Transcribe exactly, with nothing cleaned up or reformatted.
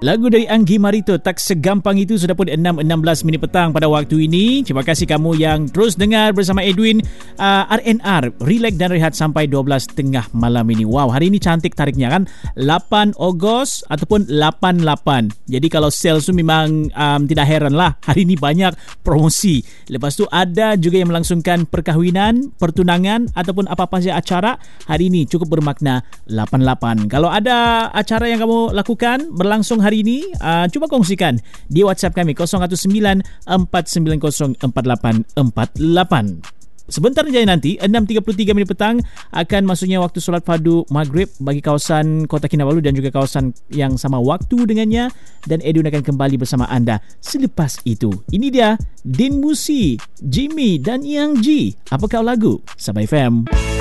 Lagu dari Anggi Marito, Tak Segampang Itu, sudah pun enam enam belas minit petang pada waktu ini. Terima kasih kamu yang terus dengar bersama Edwin. uh, R and R, relax dan rehat sampai dua belas tengah malam ini. Wow, hari ini cantik tariknya kan, lapan Ogos ataupun lapan lapan. Jadi kalau sales tu memang um, tidak heran lah, hari ini banyak promosi. Lepas tu ada juga yang melangsungkan perkahwinan, pertunangan ataupun apa-apa saja acara. Hari ini cukup bermakna lapan lapan. Kalau ada acara yang kamu lakukan berlangsung hari ini, uh, cuba kongsikan di WhatsApp kami kosong satu sembilan empat sembilan kosong empat lapan empat lapan. Sebentar saja nanti enam tiga puluh tiga minit petang akan masuknya waktu solat fardu maghrib bagi kawasan Kota Kinabalu dan juga kawasan yang sama waktu dengannya, dan Edwin akan kembali bersama anda selepas itu. Ini dia Din Musi, Jimmy dan Yang G. Apa kau lagu? Sabai F M.